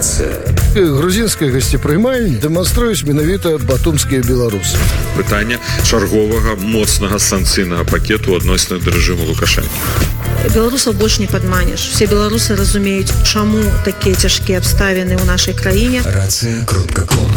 Грузінскае гасцепрыманне дэманструюць менавіта батумскія беларусы. Пытанне чарговага моцнага санкцыйнага пакету адносна да рэжыму Лукашэнкі. Беларусаў больш не падманеш. Все беларусы разумеюць, чаму такія цяжкія абставіны ў нашай краіне.